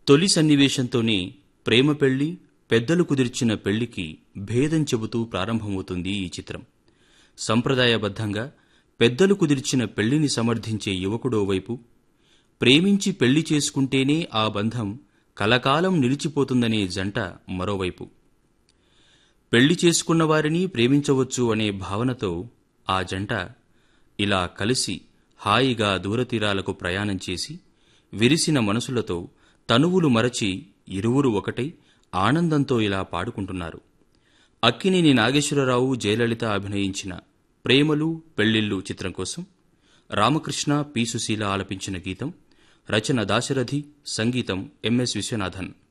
తొలి సన్నివేశంతోనే ప్రేమ పెళ్లి, పెద్దలు కుదిర్చిన పెళ్లికి భేదం చెబుతూ ప్రారంభమవుతుంది ఈ చిత్రం. సంప్రదాయబద్ధంగా పెద్దలు కుదిర్చిన పెళ్లిని సమర్థించే యువకుడో వైపు, ప్రేమించి పెళ్లి చేసుకుంటేనే ఆ బంధం కలకాలం నిలిచిపోతుందనే జంట మరోవైపు. పెళ్లి చేసుకున్న వారిని ప్రేమించవచ్చు అనే భావనతో ఆ జంట ఇలా కలిసి హాయిగా దూరతీరాలకు ప్రయాణం చేసి, విరిసిన మనసులతో తనువులు మరచి ఇరువురు ఒకటై ఆనందంతో ఇలా పాడుకుంటున్నారు. అక్కినేని నాగేశ్వరరావు, జయలలిత అభినయించిన ప్రేమలు పెళ్లిళ్లు చిత్రం కోసం రామకృష్ణ, పి. సుశీల ఆలపించిన గీతం. రచన దాశరథి, సంగీతం ఎంఎస్ విశ్వనాథన్.